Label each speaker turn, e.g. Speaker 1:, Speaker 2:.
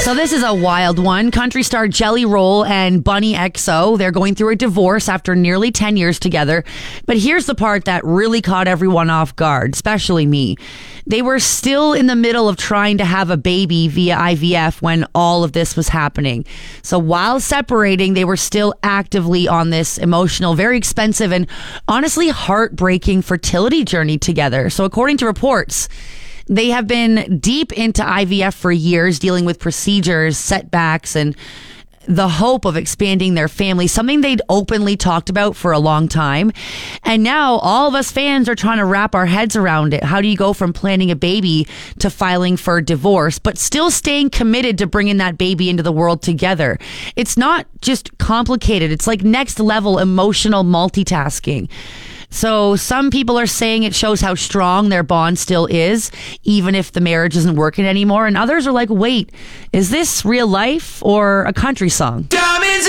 Speaker 1: So this is a wild one. Country star Jelly Roll and Bunny XO, they're going through a divorce after nearly 10 years together. But here's the part that really caught everyone off guard, especially me. They were still in the middle of trying to have a baby via IVF when all of this was happening. So while separating, they were still actively on this emotional, very expensive, and honestly heartbreaking fertility journey together. So according to reports, they have been deep into IVF for years, dealing with procedures, setbacks, and the hope of expanding their family, something they'd openly talked about for a long time. And now all of us fans are trying to wrap our heads around it. How do you go from planning a baby to filing for divorce, but still staying committed to bringing that baby into the world together? It's not just complicated. It's like next level emotional multitasking. So some people are saying it shows how strong their bond still is, even if the marriage isn't working anymore. And others are like, wait, is this real life or a country song?